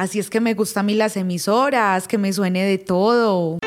Así es que me gustan a mí las emisoras, que me suene de todo.